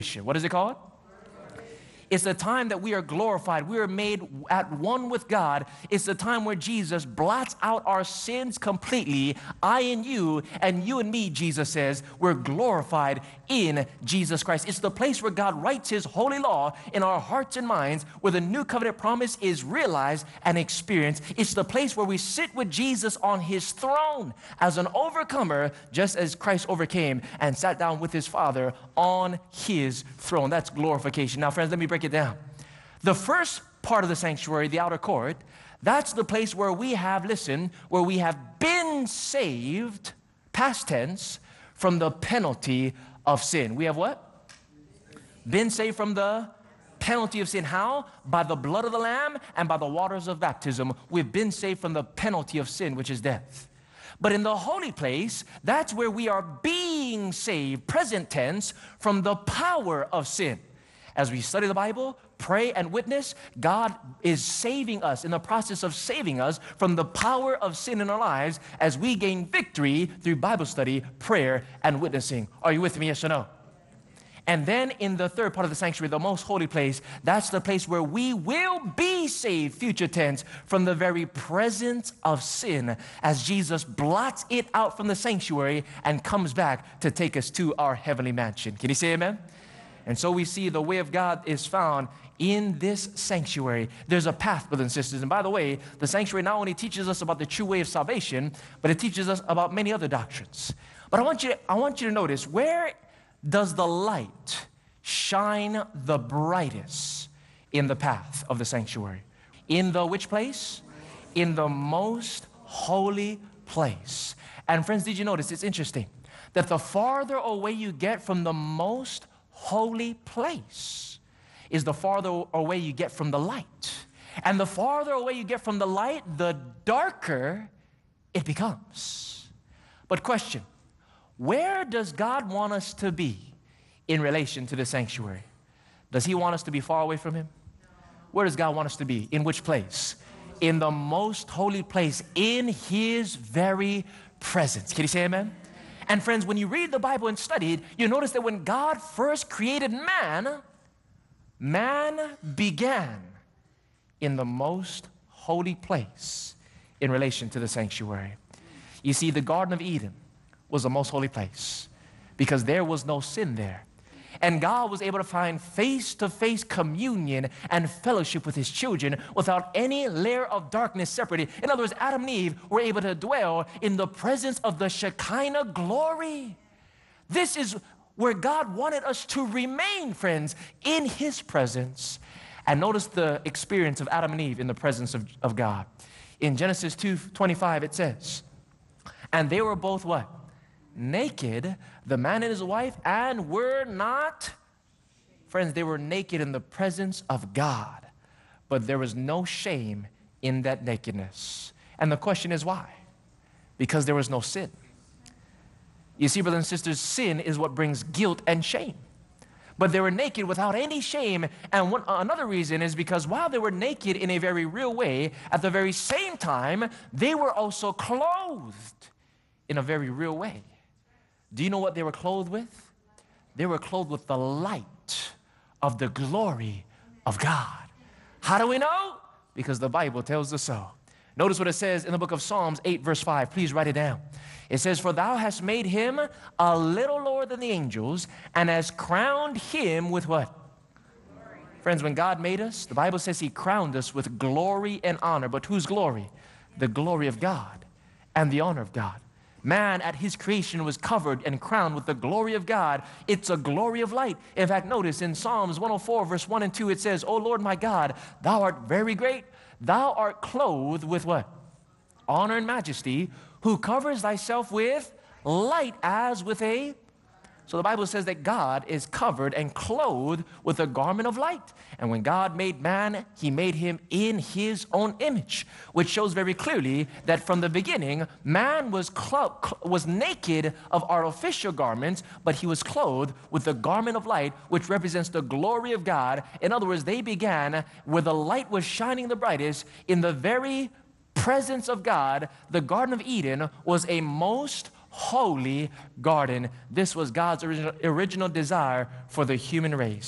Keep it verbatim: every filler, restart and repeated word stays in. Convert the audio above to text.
What is it called? It's the time that we are glorified. We are made at one with God. It's the time where Jesus blots out our sins completely. I and you, and you and me, Jesus says, we're glorified in Jesus Christ. It's the place where God writes His holy law in our hearts and minds, where the new covenant promise is realized and experienced. It's the place where we sit with Jesus on His throne as an overcomer, just as Christ overcame and sat down with His Father on His throne. That's glorification. Now, friends, let me break it down. The first part of the sanctuary, the outer court, that's the place where we have, listen, where we have been saved, past tense, from the penalty of sin. We have what? Been saved from the penalty of sin. How? By the blood of the Lamb and by the waters of baptism. We've been saved from the penalty of sin, which is death. But in the holy place, that's where we are being saved, present tense, from the power of sin. As we study the Bible, pray and witness, God is saving us, in the process of saving us from the power of sin in our lives as we gain victory through Bible study, prayer, and witnessing. Are you with me, yes or no? And then in the third part of the sanctuary, the most holy place, that's the place where we will be saved, future tense, from the very presence of sin as Jesus blots it out from the sanctuary and comes back to take us to our heavenly mansion. Can you say amen? And so we see the way of God is found in this sanctuary. There's a path, brothers and sisters. And by the way, the sanctuary not only teaches us about the true way of salvation, but it teaches us about many other doctrines. But I want you to, I want you to notice, where does the light shine the brightest in the path of the sanctuary? In the which place? In the most holy place. And friends, did you notice, it's interesting, that the farther away you get from the most holy place is the farther away you get from the light. And the farther away you get from the light, the darker it becomes. But question, where does God want us to be in relation to the sanctuary? Does He want us to be far away from Him? Where does God want us to be? In which place? In the most holy place, in His very presence. Can you say amen? And friends, when you read the Bible and study it, you notice that when God first created man, man began in the most holy place in relation to the sanctuary. You see, the Garden of Eden was the most holy place because there was no sin there. And God was able to find face-to-face communion and fellowship with His children without any layer of darkness separated. In other words, Adam and Eve were able to dwell in the presence of the Shekinah glory. This is where God wanted us to remain, friends, in His presence. And notice the experience of Adam and Eve in the presence of, of God. In Genesis two twenty-five, it says, and they were both what? Naked, the man and his wife, and were not, friends, they were naked in the presence of God, but there was no shame in that nakedness. And the question is why? Because there was no sin. You see, brothers and sisters, sin is what brings guilt and shame. But they were naked without any shame. And one, another reason is because while they were naked in a very real way, at the very same time, they were also clothed in a very real way. Do you know what they were clothed with? They were clothed with the light of the glory of God. How do we know? Because the Bible tells us so. Notice what it says in the book of Psalms eight, verse five. Please write it down. It says, for thou hast made him a little lower than the angels and hast crowned him with what? Glory. Friends, when God made us, the Bible says He crowned us with glory and honor. But whose glory? The glory of God and the honor of God. Man at His creation was covered and crowned with the glory of God. It's a glory of light. In fact, notice in Psalms one oh four, verse one and two, it says, O Lord my God, Thou art very great. Thou art clothed with what? Honor and majesty, who covers Thyself with light as with a... So the Bible says that God is covered and clothed with a garment of light. And when God made man, He made him in His own image, which shows very clearly that from the beginning, man was, clo- was naked of artificial garments, but he was clothed with the garment of light, which represents the glory of God. In other words, they began where the light was shining the brightest in the very presence of God. The Garden of Eden was a most holy garden. This was God's original, original desire for the human race.